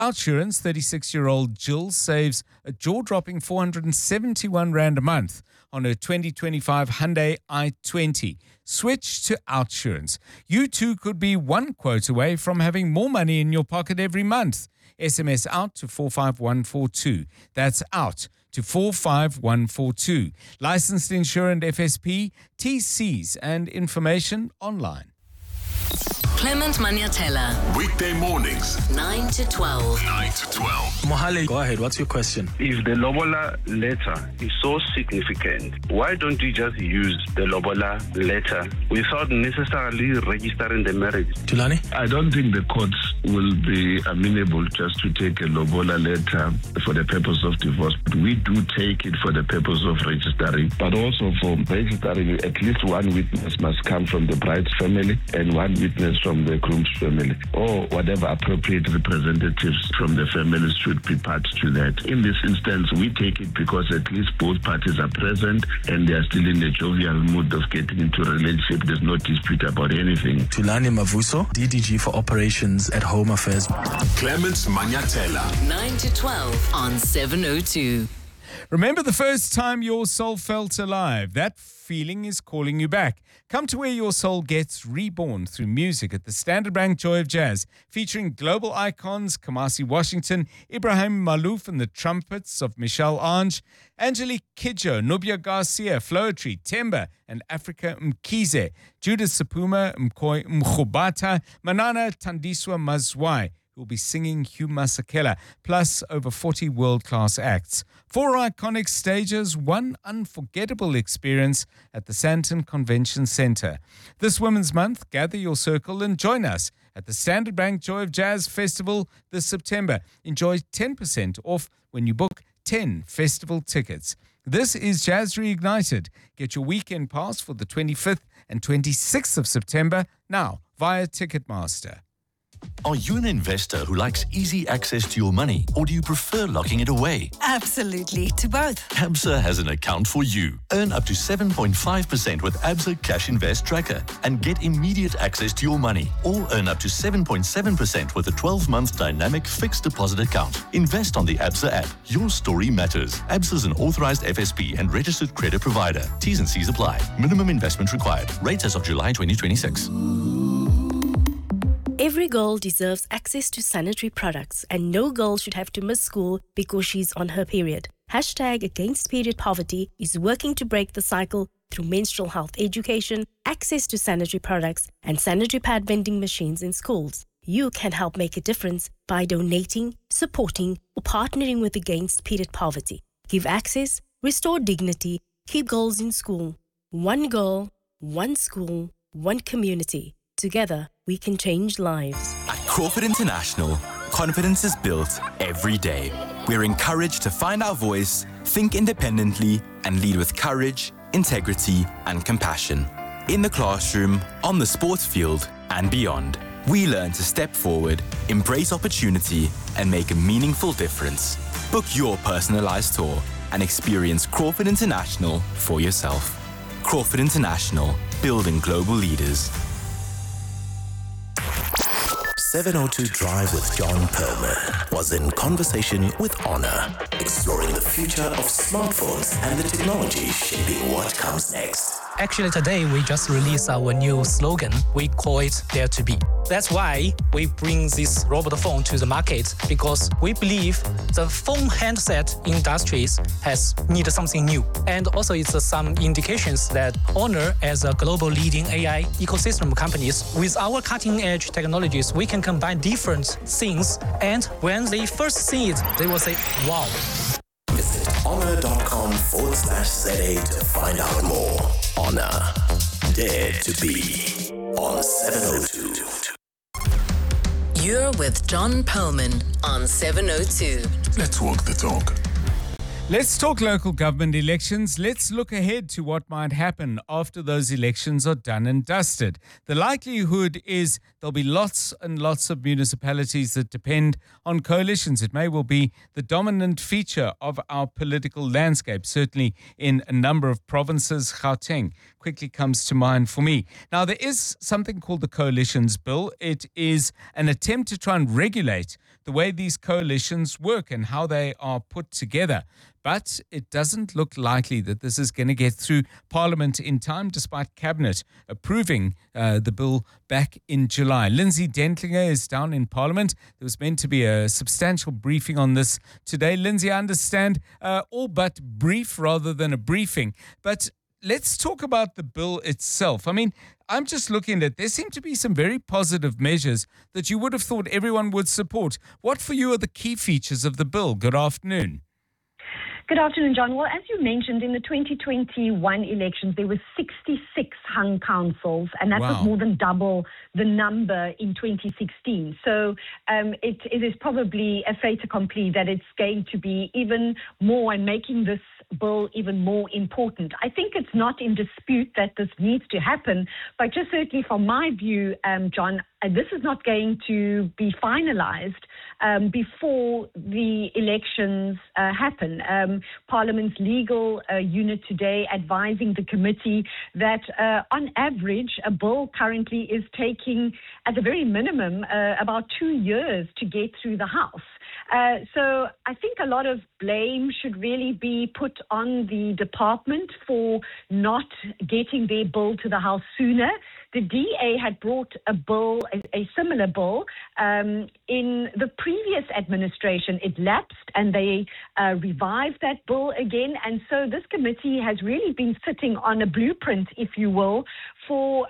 Outsurance, 36-year-old Jill saves a jaw-dropping 471 Rand a month on her 2025 Hyundai i20. Switch to Outsurance. You too could be one quote away from having more money in your pocket every month. SMS out to 45142. That's out to 45142. Licensed insured FSP, TCs and information online. Clement Maniatella. Weekday mornings, 9 to 12. 9 to 12. Mohale, go ahead. What's your question? If the lobola letter is so significant, why don't you just use the lobola letter without necessarily registering the marriage? Tulani? I don't think the courts will be amenable just to take a lobola letter for the purpose of divorce. But we do take it for the purpose of registering. But also for registering, at least one witness must come from the bride's family and one witness from the groom's family, or whatever appropriate representatives from the families should be part to that. In this instance, we take it because at least both parties are present and they are still in a jovial mood of getting into a relationship. There's no dispute about anything. Tulani Mavuso, DDG for Operations at Home Affairs. Clements Maniatella. 9 to 12 on 702. Remember the first time your soul felt alive? That feeling is calling you back. Come to where your soul gets reborn through music at the Standard Bank Joy of Jazz, featuring global icons Kamasi Washington, Ibrahim Malouf and the trumpets of Michelle Ange, Angelique Kidjo, Nubia Garcia, Floetry, Temba and Africa Mkize, Judith Sapuma, Mkoi Mkhubata, Manana Tandiswa Mazwai, who will be singing Hugh Masekela, plus over 40 world-class acts. 4 iconic stages, one unforgettable experience at the Sandton Convention Centre. This Women's Month, gather your circle and join us at the Standard Bank Joy of Jazz Festival this September. Enjoy 10% off when you book 10 festival tickets. This is Jazz Reignited. Get your weekend pass for the 25th and 26th of September now via Ticketmaster. Are you an investor who likes easy access to your money, or do you prefer locking it away? Absolutely, to both. Absa has an account for you. Earn up to 7.5% with Absa Cash Invest Tracker and get immediate access to your money, or earn up to 7.7% with a 12-month dynamic fixed deposit account. Invest on the Absa app. Your story matters. Absa is an authorized FSP and registered credit provider. T's and C's apply. Minimum investment required. Rates as of July 2026. Every girl deserves access to sanitary products, and no girl should have to miss school because she's on her period. Hashtag Against Period Poverty is working to break the cycle through menstrual health education, access to sanitary products, and sanitary pad vending machines in schools. You can help make a difference by donating, supporting, or partnering with Against Period Poverty. Give access, restore dignity, keep girls in school. One girl, one school, one community. Together, we can change lives. At Crawford International, confidence is built every day. We're encouraged to find our voice, think independently, and lead with courage, integrity, and compassion. In the classroom, on the sports field, and beyond, we learn to step forward, embrace opportunity, and make a meaningful difference. Book your personalized tour and experience Crawford International for yourself. Crawford International, building global leaders. 702 Drive with John Perlman was in conversation with Honor, exploring the future of smartphones and the technology shaping what comes next. Actually, today we just released our new slogan. We call it Dare to Be. That's why we bring this robot phone to the market, because we believe the phone handset industries has needed something new. And also it's some indications that Honor, as a global leading AI ecosystem companies, with our cutting edge technologies, we can combine different things. And when they first see it, they will say, wow. Visit honor.com/ZA to find out more. Honor, Dare to Be on 702. You're with John Perlman on 702. Let's walk the talk. Let's talk local government elections. Let's look ahead to what might happen after those elections are done and dusted. The likelihood is there'll be lots and lots of municipalities that depend on coalitions. It may well be the dominant feature of our political landscape, certainly in a number of provinces. Gauteng quickly comes to mind for me. Now, there is something called the Coalitions Bill. It is an attempt to try and regulate the way these coalitions work and how they are put together. But it doesn't look likely that this is going to get through Parliament in time, despite Cabinet approving the bill back in July. Lindsay Dentlinger is down in Parliament. There was meant to be a substantial briefing on this today. Lindsay, I understand all but brief rather than a briefing. But let's talk about the bill itself. I mean, I'm just looking at, there seem to be some very positive measures that you would have thought everyone would support. What for you are the key features of the bill? Good afternoon. Good afternoon, John. Well, as you mentioned, in the 2021 elections, there were 66 hung councils, and that was more than double the number in 2016. So it is probably a fait accompli that it's going to be even more and making this bill even more important. I think it's not in dispute that this needs to happen, but just certainly from my view, John, this is not going to be finalized before the elections happen. Parliament's legal unit today advising the committee that on average, a bill currently is taking, at the very minimum, about 2 years to get through the House. So I think a lot of blame should really be put on the department for not getting their bill to the House sooner. The DA had brought a bill, a similar bill, in the previous administration. It lapsed and they revived that bill again. And so this committee has really been sitting on a blueprint, if you will, for,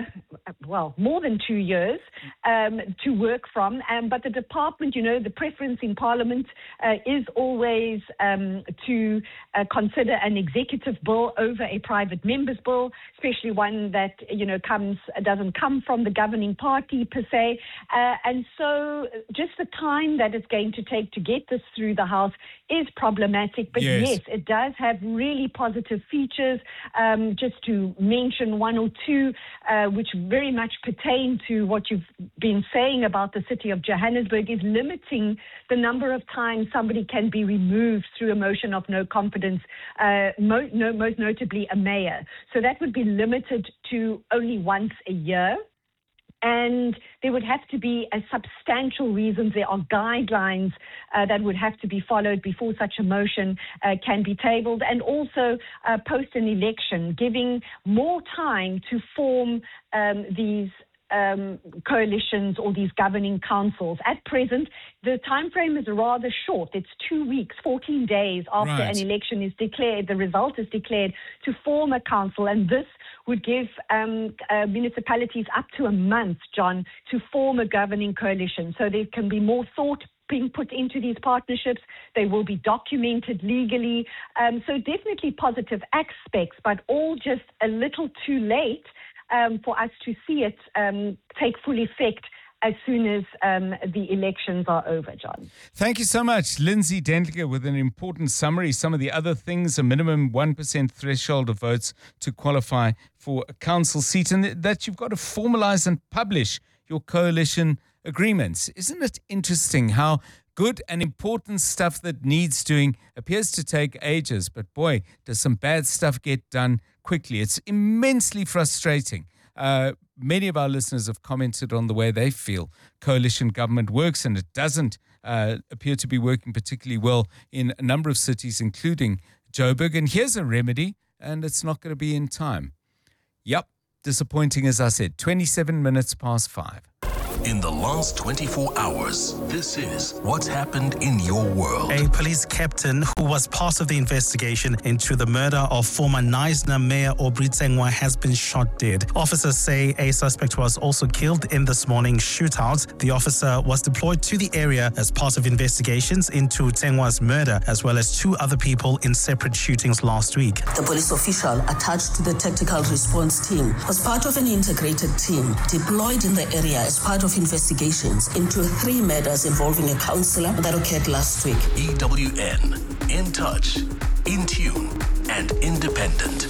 more than 2 years to work from. But the department, the preference in Parliament is always to consider an executive bill over a private member's bill, especially one that, doesn't come from the governing party per se. And so just the time that it's going to take to get this through the House is problematic. But yes, it does have really positive features. Just to mention one or two, which very much pertain to what you've been saying about the city of Johannesburg, is limiting the number of times somebody can be removed through a motion of no confidence, most notably a mayor. So that would be limited to only once a year. And there would have to be a substantial reason. There are guidelines that would have to be followed before such a motion can be tabled. And also post an election, giving more time to form these coalitions or these governing councils. At present, the time frame is rather short. It's 2 weeks, 14 days after an election is declared, the result is declared, to form a council. And this would give municipalities up to a month, John, to form a governing coalition. So there can be more thought being put into these partnerships. They will be documented legally. So definitely positive aspects, but all just a little too late for us to see it take full effect as soon as the elections are over, John. Thank you so much, Lindsay Dentlinger, with an important summary. Some of the other things, a minimum 1% threshold of votes to qualify for a council seat, and that you've got to formalize and publish your coalition agreements. Isn't it interesting how good and important stuff that needs doing appears to take ages, but boy, does some bad stuff get done quickly. It's immensely frustrating. Many of our listeners have commented on the way they feel coalition government works, and it doesn't appear to be working particularly well in a number of cities, including Joburg. And here's a remedy, and it's not going to be in time. Yep, disappointing, as I said, 27 minutes past 5. In the last 24 hours, this is what's happened in your world. A police captain who was part of the investigation into the murder of former Knysna Mayor Aubrey Tsengwa has been shot dead. Officers say a suspect was also killed in this morning's shootout. The officer was deployed to the area as part of investigations into Tsengwa's murder, as well as 2 other people in separate shootings last week. The police official attached to the tactical response team was part of an integrated team deployed in the area as part of investigations into 3 murders involving a councillor that occurred last week. EWN, in touch, in tune, and independent.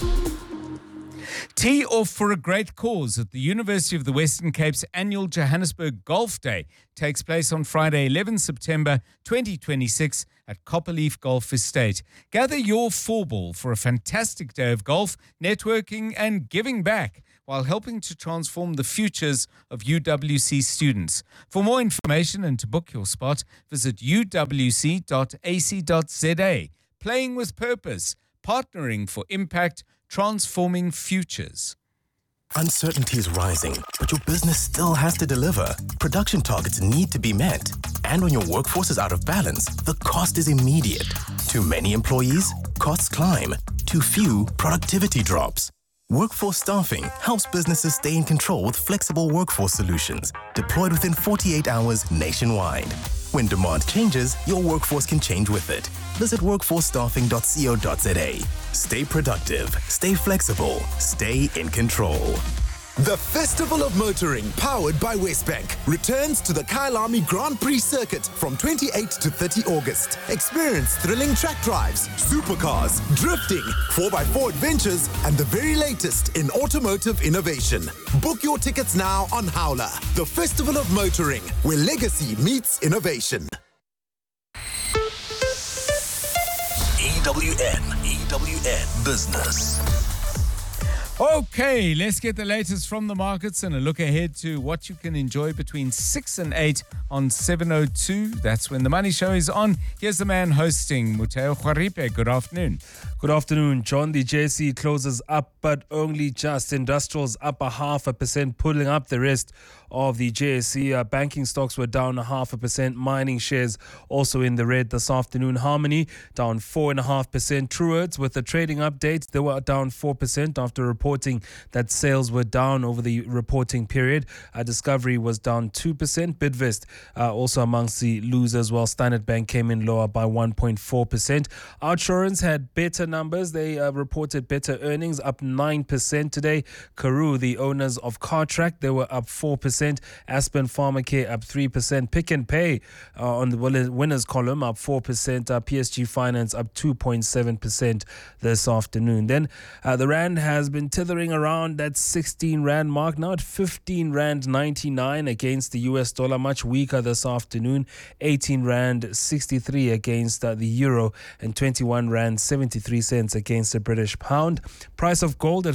Tee off for a great cause at the University of the Western Cape's annual Johannesburg Golf Day takes place on Friday, 11 September 2026 at Copperleaf Golf Estate. Gather your 4-ball for a fantastic day of golf, networking and giving back while helping to transform the futures of UWC students. For more information and to book your spot, visit uwc.ac.za. Playing with purpose, partnering for impact, transforming futures. Uncertainty is rising, but your business still has to deliver. Production targets need to be met. And when your workforce is out of balance, the cost is immediate. Too many employees? Costs climb. Too few? Productivity drops. Workforce Staffing helps businesses stay in control with flexible workforce solutions, deployed within 48 hours nationwide. When demand changes, your workforce can change with it. Visit workforcestaffing.co.za. Stay productive, stay flexible, stay in control. The Festival of Motoring, powered by Westbank, returns to the Kyalami Grand Prix circuit from 28 to 30 August. Experience thrilling track drives, supercars, drifting, 4x4 adventures, and the very latest in automotive innovation. Book your tickets now on Howler. The Festival of Motoring, where legacy meets innovation. EWN Business. Okay, let's get the latest from the markets and a look ahead to what you can enjoy between 6 and 8 on 702. That's when the Money Show is on. Here's the man hosting, Muteo Khwaripe. Good afternoon. Good afternoon, John. The JSE closes up, but only just. Industrials up 0.5%, pulling up the rest of the JSE. Banking stocks were down 0.5%. Mining shares also in the red this afternoon. Harmony down 4.5%. Truworths with the trading update, they were down 4% after reporting that sales were down over the reporting period. Discovery was down 2%. Bidvest also amongst the losers, while Standard Bank came in lower by 1.4%. Outsurance had better numbers. They reported better earnings, up 9% today. Karoo, the owners of Cartrack, they were up 4%. Aspen Pharmacare up 3%. Pick n Pay on the winners column up 4%. PSG Finance up 2.7% this afternoon. Then the Rand has been tethering around that 16 Rand mark, now at 15 Rand 99 against the US dollar, much weaker this afternoon. 18 Rand 63 against the Euro and 21 Rand 73 cents against the British pound. Price of gold at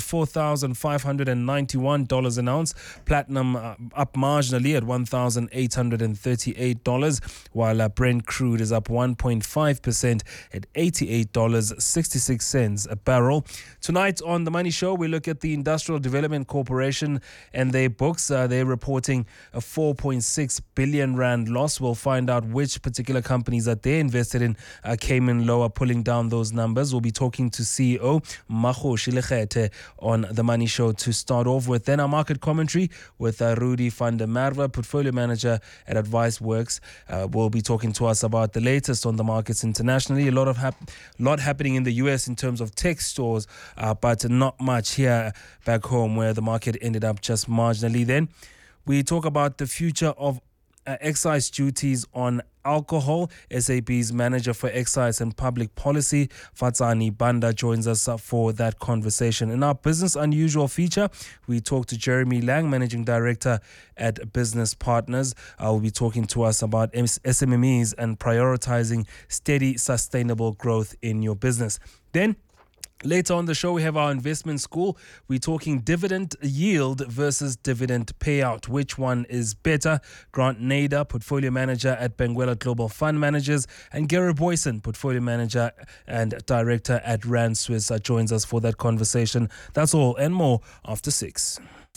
$4,591 an ounce. Platinum up marginally at $1,838, while Brent crude is up 1.5% at $88.66 a barrel. Tonight on The Money Show, we look at the Industrial Development Corporation and their books. They're reporting a 4.6 billion Rand loss. We'll find out which particular companies that they invested in came in lower, pulling down those numbers. We'll be talking to CEO Makgo Shilegete on The Money Show to start off with. Then our market commentary with Rudy van der Merwe, Portfolio Manager at Advice Works. Will be talking to us about the latest on the markets internationally. A lot happening in the US in terms of tech stores, but not much here back home where the market ended up just marginally. Then we talk about the future of excise duties on alcohol. SAB's Manager for Excise and Public Policy, Fatsani Banda, joins us for that conversation. In our Business Unusual feature, we talk to Jeremy Lang, Managing Director at Business Partners. Will be talking to us about SMMEs and prioritizing steady, sustainable growth in your business. Then later on the show, we have our investment school. We're talking dividend yield versus dividend payout. Which one is better? Grant Nader, Portfolio Manager at Benguela Global Fund Managers, and Gary Boyson, Portfolio Manager and Director at Rand Swiss, joins us for that conversation. That's all and more after 6.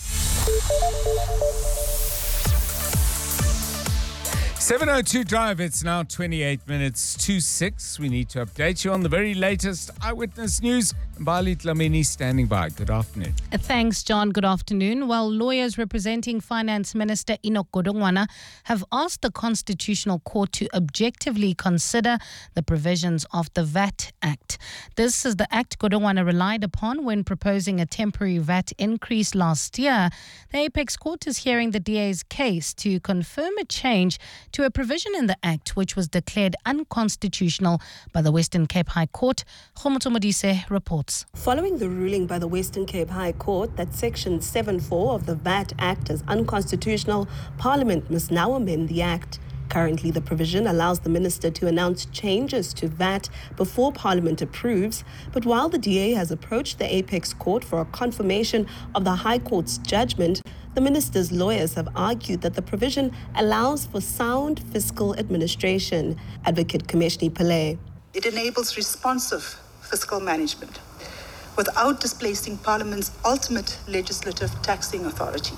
702 Drive, it's now 28 minutes to 6. We need to update you on the very latest eyewitness news. Mbali Dlamini standing by. Good afternoon. Thanks, John. Good afternoon. Well, lawyers representing Finance Minister Enoch Godongwana have asked the Constitutional Court to objectively consider the provisions of the VAT Act. This is the act Godongwana relied upon when proposing a temporary VAT increase last year. The Apex Court is hearing the DA's case to confirm a change to a provision in the Act which was declared unconstitutional by the Western Cape High Court. Khomoto Modise reports. Following the ruling by the Western Cape High Court that Section 7.4 of the VAT Act is unconstitutional, Parliament must now amend the Act. Currently, the provision allows the minister to announce changes to VAT before Parliament approves. But while the DA has approached the Apex Court for a confirmation of the High Court's judgment, the minister's lawyers have argued that the provision allows for sound fiscal administration. Advocate Kameshni Pillay. It enables responsive fiscal management without displacing Parliament's ultimate legislative taxing authority.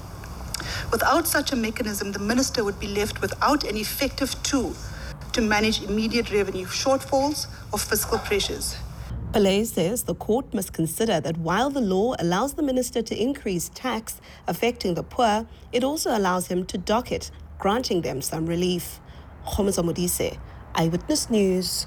Without such a mechanism, the minister would be left without an effective tool to manage immediate revenue shortfalls or fiscal pressures. Pillay says the court must consider that while the law allows the minister to increase tax affecting the poor, it also allows him to dock it, granting them some relief. Khomezo Modise, Eyewitness News.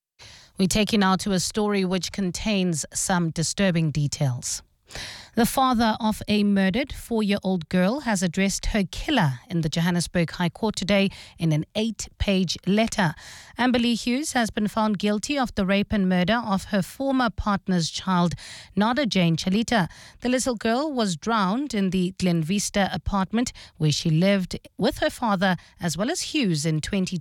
We take you now to a story which contains some disturbing details. The father of a murdered 4-year-old girl has addressed her killer in the Johannesburg High Court today in an 8-page letter. Amberly Hughes has been found guilty of the rape and murder of her former partner's child, Nada Jane Chalita. The little girl was drowned in the Glen Vista apartment where she lived with her father as well as Hughes in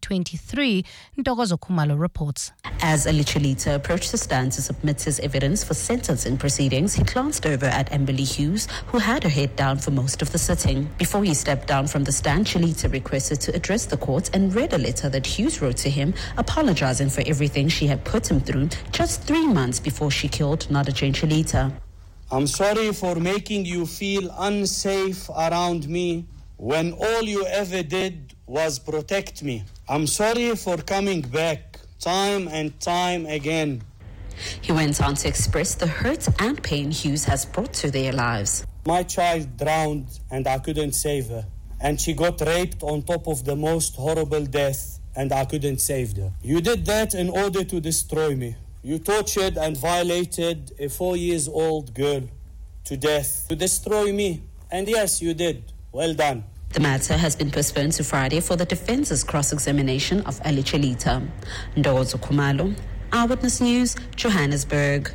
2023, Ntokozo Khumalo reports. As Ali Chalita approached the stand to submit his evidence for sentencing proceedings, he glanced over at Amberly Hughes, who had her head down for most of the sitting. Before he stepped down from the stand, Chalita requested to address the court and read a letter that Hughes wrote to him, apologizing for everything she had put him through just 3 months before she killed Nada Jane Chalita. I'm sorry for making you feel unsafe around me when all you ever did was protect me. I'm sorry for coming back time and time again. He went on to express the hurt and pain Hughes has brought to their lives. My child drowned and I couldn't save her. And she got raped on top of the most horrible death and I couldn't save her. You did that in order to destroy me. You tortured and violated a 4-year-old girl to death to destroy me. And yes, you did. Well done. The matter has been postponed to Friday for the defense's cross-examination of Ali Chalita. Ntokozo Khumalo, Eyewitness News, Johannesburg.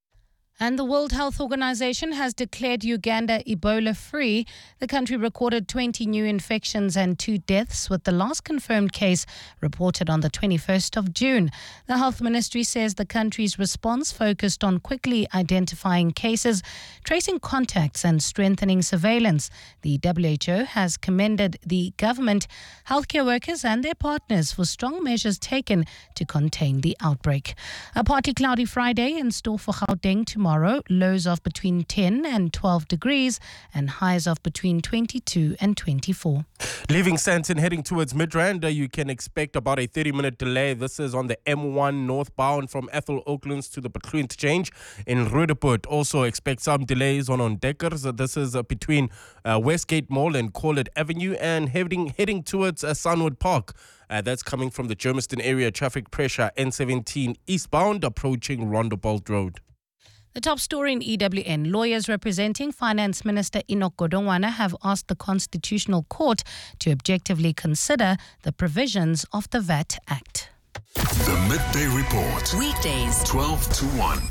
And the World Health Organization has declared Uganda Ebola-free. The country recorded 20 new infections and 2 deaths, with the last confirmed case reported on the 21st of June. The Health Ministry says the country's response focused on quickly identifying cases, tracing contacts and strengthening surveillance. The WHO has commended the government, healthcare workers and their partners for strong measures taken to contain the outbreak. A partly cloudy Friday in store for Gauteng tomorrow. Lows of between 10 and 12 degrees and highs of between 22 and 24. Leaving Sandton heading towards Midrand, you can expect about a 30-minute delay. This is on the M1 northbound from Ethel Oaklands to the Butlu interchange in Roodepoort. Also expect some delays on Deckers. This is between Westgate Mall and Corlett Avenue and heading towards Sunwood Park. That's coming from the Germiston area. Traffic pressure N17 eastbound approaching Rondebolt Road. The top story in EWN. Lawyers representing Finance Minister Enoch Godongwana have asked the Constitutional Court to objectively consider the provisions of the VAT Act. The Midday Report. Weekdays, 12 to 1.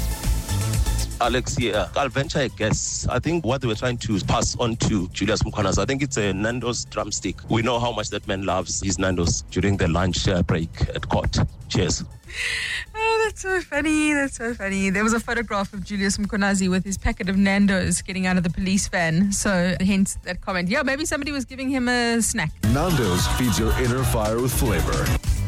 Alex, I'll venture a guess. I think what they were trying to pass on to Julius Mkhwanazi, I think it's a Nando's drumstick. We know how much that man loves his Nando's during the lunch break at court. Cheers. Oh, that's so funny. That's so funny. There was a photograph of Julius Mkhwanazi with his packet of Nando's getting out of the police van. So hence that comment. Yeah, maybe somebody was giving him a snack. Nando's feeds your inner fire with flavor.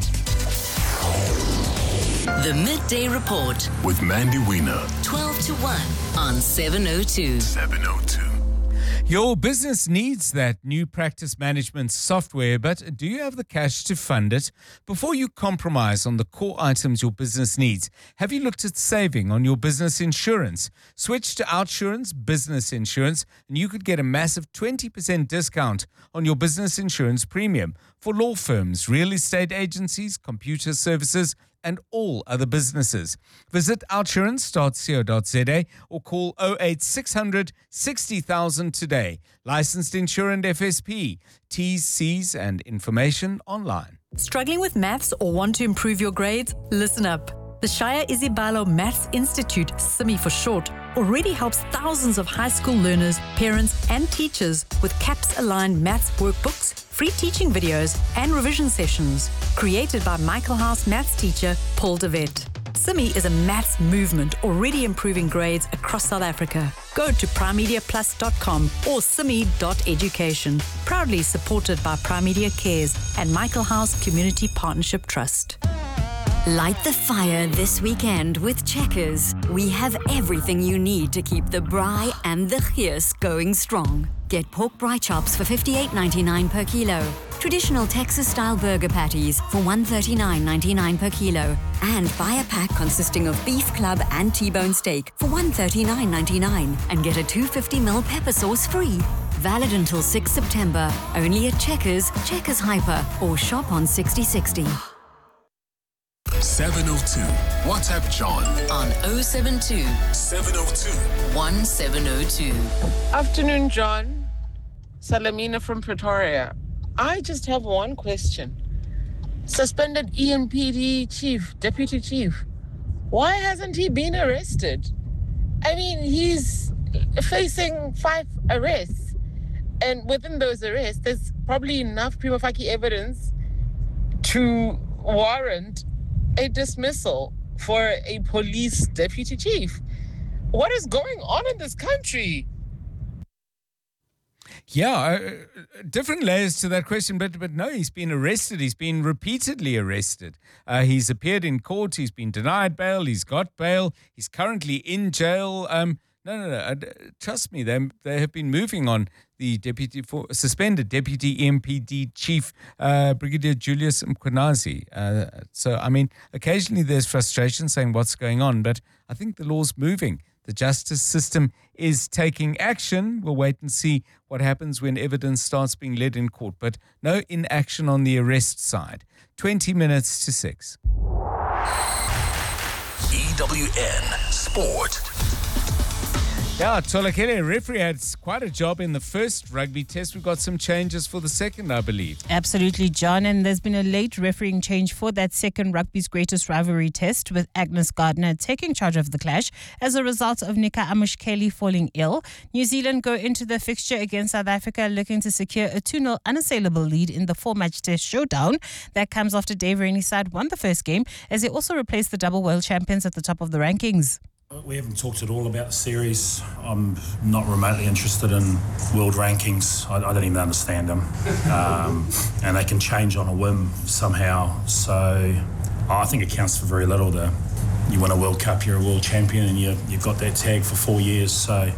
The Midday Report with Mandy Wiener. 12 to 1 on 702. 702. Your business needs that new practice management software, but do you have the cash to fund it? Before you compromise on the core items your business needs, have you looked at saving on your business insurance? Switch to Outsurance Business Insurance and you could get a massive 20% discount on your business insurance premium for law firms, real estate agencies, computer services, and all other businesses. Visit outsurance.co.za or call 08600 60,000 today. Licensed insurance FSP. T's, C's and information online. Struggling with maths or want to improve your grades? Listen up. The Shaya Isibalo Maths Institute, SIMI for short, already helps thousands of high school learners, parents, and teachers with CAPS-aligned maths workbooks, free teaching videos, and revision sessions. Created by Michael House maths teacher Paul de Wet. CIMI is a maths movement already improving grades across South Africa. Go to primemediaplus.com or cimi.education. Proudly supported by Prime Media Cares and Michael House Community Partnership Trust. Light the fire this weekend with Checkers. We have everything you need to keep the braai and the geus going strong. Get pork braai chops for $58.99 per kilo. Traditional Texas-style burger patties for $139.99 per kilo. And buy a pack consisting of beef club and T-bone steak for $139.99 and get a 250ml pepper sauce free. Valid until 6 September. Only at Checkers, Checkers Hyper, or shop on 6060. 702. WhatsApp John on 072 702 1702. Afternoon, John. Salamina from Pretoria. I just have one question. Suspended EMPD chief, deputy chief. Why hasn't he been arrested? I mean, he's facing 5 arrests. And within those arrests, there's probably enough prima facie evidence to warrant a dismissal for a police deputy chief. What is going on in this country? Yeah, different layers to that question, but no, he's been arrested. He's been repeatedly arrested. He's appeared in court. He's been denied bail. He's got bail. He's currently in jail. No. Trust me, they have been moving on the suspended deputy MPD chief, Brigadier Julius Mkhwanazi. So, I mean, occasionally there's frustration saying what's going on, but I think the law's moving. The justice system is taking action. We'll wait and see what happens when evidence starts being led in court, but no inaction on the arrest side. 20 minutes to 6. EWN Sport. Yeah, Tolakele, referee had quite a job in the first rugby test. We've got some changes for the second, I believe. Absolutely, John. And there's been a late refereeing change for that second rugby's greatest rivalry test, with Agnes Gardner taking charge of the clash as a result of Nika Amushkeli falling ill. New Zealand go into the fixture against South Africa looking to secure a 2-0 unassailable lead in the 4-match test showdown. That comes after Dave Rennie's side won the first game, as they also replaced the double world champions at the top of the rankings. We haven't talked at all about the series. I'm not remotely interested in world rankings. I don't even understand them. And they can change on a whim somehow. So I think it counts for very little. You win a World Cup, you're a world champion, and you've got that tag for 4 years. So,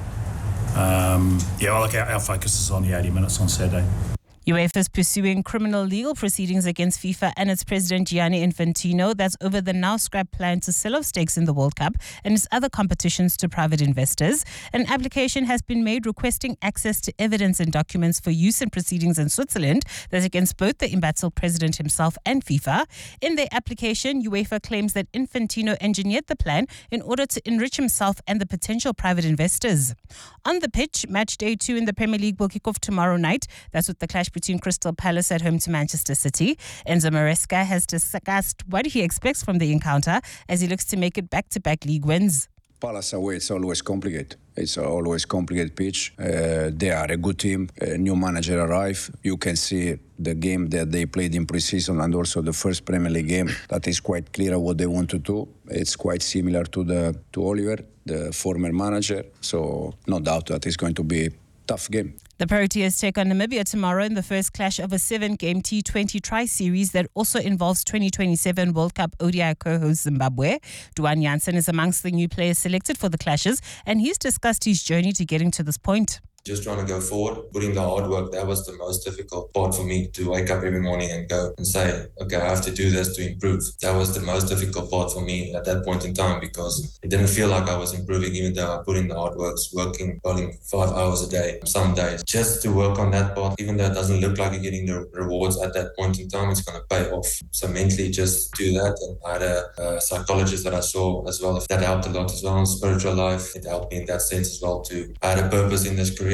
our focus is on the 80 minutes on Saturday. UEFA is pursuing criminal legal proceedings against FIFA and its president Gianni Infantino. That's over the now scrapped plan to sell off stakes in the World Cup and its other competitions to private investors. An application has been made requesting access to evidence and documents for use in proceedings in Switzerland. That's against both the embattled president himself and FIFA. In their application, UEFA claims that Infantino engineered the plan in order to enrich himself and the potential private investors. On the pitch, match day 2 in the Premier League will kick off tomorrow night. That's with the clash between Crystal Palace at home to Manchester City. Enzo Maresca has discussed what he expects from the encounter as he looks to make it back-to-back league wins. Palace away, it's always complicated. It's always complicated pitch. They are a good team. A new manager arrived. You can see the game that they played in pre-season and also the first Premier League game. That is quite clear what they want to do. It's quite similar to Oliver, the former manager. So no doubt that it's going to be a tough game. The Proteas take on Namibia tomorrow in the first clash of a 7-game T20 tri-series that also involves 2027 World Cup ODI co-host Zimbabwe. Duane Jansen is amongst the new players selected for the clashes, and he's discussed his journey to getting to this point. Just trying to go forward, putting the hard work, that was the most difficult part for me, to wake up every morning and go and say, okay, I have to do this to improve. That was the most difficult part for me at that point in time, because it didn't feel like I was improving, even though I put in the hard work, working 5 hours a day, some days, just to work on that part. Even though it doesn't look like you're getting the rewards at that point in time, it's going to pay off. So mentally, just do that. And I had a psychologist that I saw as well. That helped a lot as well in spiritual life. It helped me in that sense as well too. I had a purpose in this career.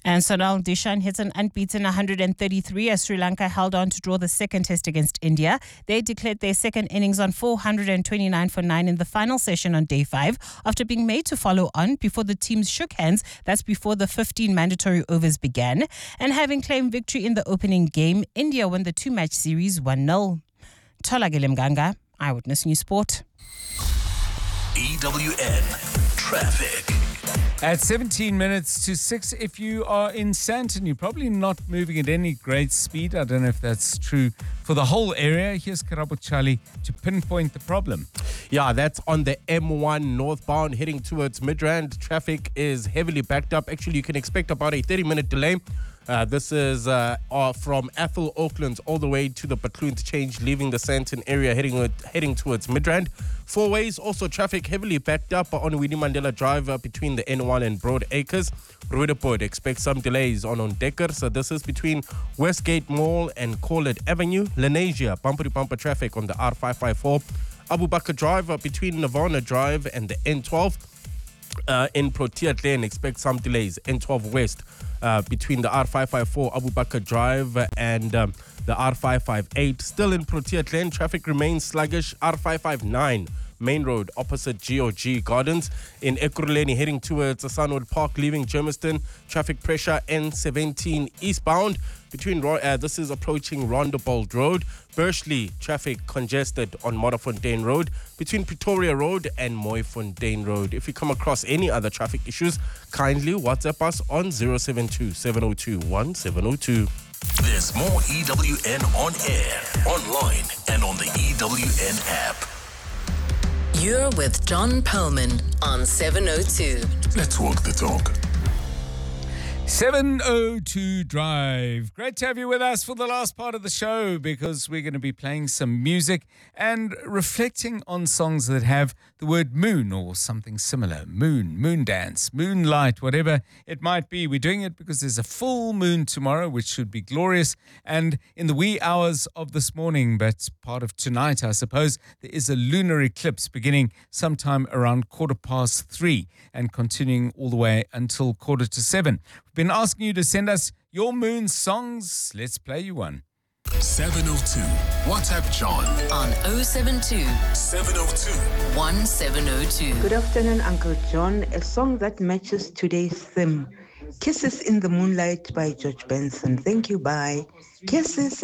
And Sonal Dishan hits an unbeaten 133 as Sri Lanka held on to draw the second test against India. They declared their second innings on 429 for 9 in the final session on day 5 after being made to follow on before the teams shook hands. That's before the 15 mandatory overs began. And having claimed victory in the opening game, India won the 2-match series 1-0. Tola Mganga, Eyewitness News Sport. EWN Traffic. At 17 minutes to 6, if you are in Sandton, you're probably not moving at any great speed. I don't know if that's true for the whole area. Here's Karabo Charlie to pinpoint the problem. Yeah, that's on the M1 northbound heading towards Midrand. Traffic is heavily backed up. Actually, you can expect about a 30-minute delay. This is from Athol Oaklands all the way to the Bacloon change, leaving the Sandton area heading towards Midrand. 4 ways, also traffic heavily backed up on Winnie Mandela Drive between the N1 and Broad Acres. Roodepoort expect some delays on Decker. So this is between Westgate Mall and Corlett Avenue. Lenasia, bumper-to-bumper traffic on the R554. Abu Bakr Drive between Nirvana Drive and the N12. In Protea Lane, expect some delays. N12 West between the R554 Abu Bakr Drive and the R558. Still in Protea Lane, traffic remains sluggish. R559 Main Road opposite GOG Gardens. In Ekurhuleni heading towards Sunwood Park, leaving Germiston. Traffic pressure N17 eastbound. Between this is approaching Rondebold Road. Bursley, traffic congested on Modderfontein Road between Pretoria Road and Mooifontein Road. If you come across any other traffic issues, kindly WhatsApp us on 072-702-1702. There's more EWN on air, online, and on the EWN app. You're with John Perlman on 702. Let's walk the talk. 702 Drive. Great to have you with us for the last part of the show because we're going to be playing some music and reflecting on songs that have the word moon or something similar. Moon, moon dance, moonlight, whatever it might be. We're doing it because there's a full moon tomorrow, which should be glorious. And in the wee hours of this morning, but part of tonight, I suppose, there is a lunar eclipse beginning sometime around 3:15 and continuing all the way until 6:45. Been asking you to send us your moon songs. Let's play you one. 702. WhatsApp John on 072 702 1702. Good afternoon, Uncle John. A song that matches today's theme. Kisses in the Moonlight by George Benson. Thank you. Bye. Kisses